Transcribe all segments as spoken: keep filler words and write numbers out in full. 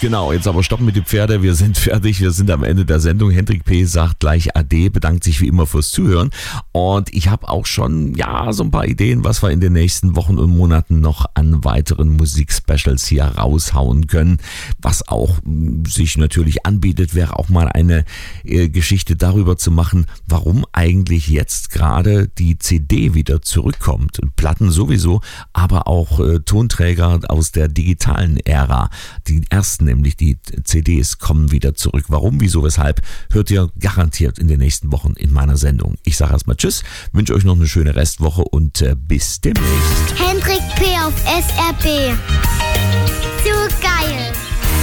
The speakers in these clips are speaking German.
Genau, jetzt aber stoppen mit den Pferde. Wir sind fertig. Wir sind am Ende der Sendung. Hendrik P. sagt gleich Ade, bedankt sich wie immer fürs Zuhören. Und ich habe auch schon, ja, so ein paar Ideen, was wir in den nächsten Wochen und Monaten noch an weiteren Musikspecials hier raushauen können. Was auch mh, sich natürlich anbietet, wäre auch mal eine äh, Geschichte darüber zu machen, warum eigentlich jetzt gerade die C D wieder zurückkommt. Platten sowieso, aber auch äh, Tonträger aus der digitalen Ära. Die ersten, nämlich die C Ds, kommen wieder zurück. Warum, wieso, weshalb, hört ihr garantiert in den nächsten Wochen in meiner Sendung. Ich sage erstmal Tschüss, wünsche euch noch eine schöne Restwoche und äh, bis demnächst. Hendrik P. auf S R P. So geil.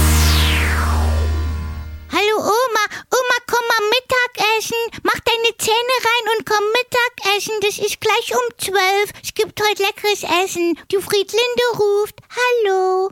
Hallo Oma, Oma, komm mal Mittagessen. Mach deine Zähne rein und komm Mittagessen. Das ist gleich um zwölf. Es gibt heute leckeres Essen. Die Friedlinde ruft. Hallo.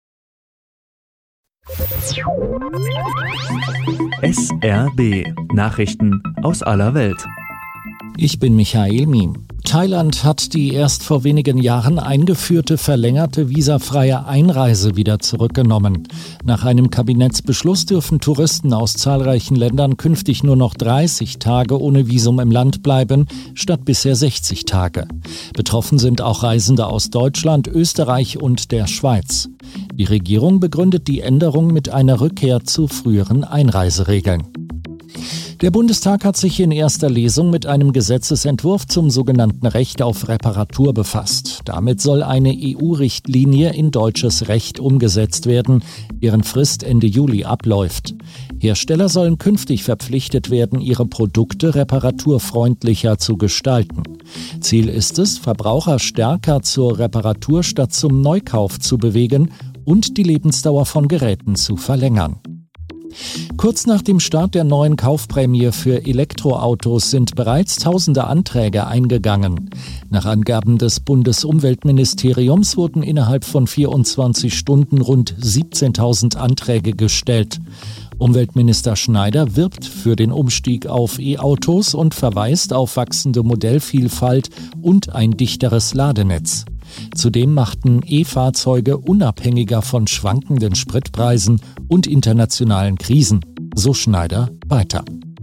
S R B. Nachrichten aus aller Welt. Ich bin Michael Miem. Thailand hat die erst vor wenigen Jahren eingeführte verlängerte visafreie Einreise wieder zurückgenommen. Nach einem Kabinettsbeschluss dürfen Touristen aus zahlreichen Ländern künftig nur noch dreißig Tage ohne Visum im Land bleiben, statt bisher sechzig Tage. Betroffen sind auch Reisende aus Deutschland, Österreich und der Schweiz. Die Regierung begründet die Änderung mit einer Rückkehr zu früheren Einreiseregeln. Der Bundestag hat sich in erster Lesung mit einem Gesetzesentwurf zum sogenannten Recht auf Reparatur befasst. Damit soll eine E U-Richtlinie in deutsches Recht umgesetzt werden, deren Frist Ende Juli abläuft. Hersteller sollen künftig verpflichtet werden, ihre Produkte reparaturfreundlicher zu gestalten. Ziel ist es, Verbraucher stärker zur Reparatur statt zum Neukauf zu bewegen und die Lebensdauer von Geräten zu verlängern. Kurz nach dem Start der neuen Kaufprämie für Elektroautos sind bereits tausende Anträge eingegangen. Nach Angaben des Bundesumweltministeriums wurden innerhalb von vierundzwanzig Stunden rund siebzehntausend Anträge gestellt. Umweltminister Schneider wirbt für den Umstieg auf E-Autos und verweist auf wachsende Modellvielfalt und ein dichteres Ladenetz. Zudem machten E-Fahrzeuge unabhängiger von schwankenden Spritpreisen und internationalen Krisen, so Schneider weiter.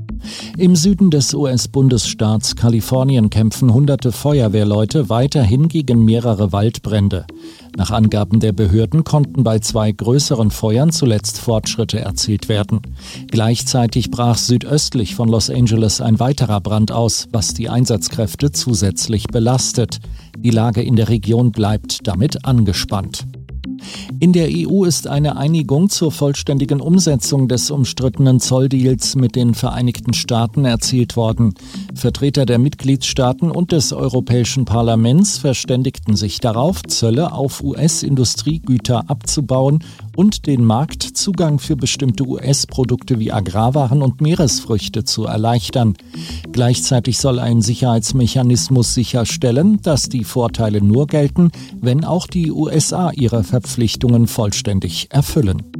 Im Süden des U S-Bundesstaats Kalifornien kämpfen hunderte Feuerwehrleute weiterhin gegen mehrere Waldbrände. Nach Angaben der Behörden konnten bei zwei größeren Feuern zuletzt Fortschritte erzielt werden. Gleichzeitig brach südöstlich von Los Angeles ein weiterer Brand aus, was die Einsatzkräfte zusätzlich belastet. Die Lage in der Region bleibt damit angespannt. In der E U ist eine Einigung zur vollständigen Umsetzung des umstrittenen Zolldeals mit den Vereinigten Staaten erzielt worden. Vertreter der Mitgliedstaaten und des Europäischen Parlaments verständigten sich darauf, Zölle auf U S-Industriegüter abzubauen und den Marktzugang für bestimmte U S-Produkte wie Agrarwaren und Meeresfrüchte zu erleichtern. Gleichzeitig soll ein Sicherheitsmechanismus sicherstellen, dass die Vorteile nur gelten, wenn auch die U S A ihre Verpflichtungen vollständig erfüllen.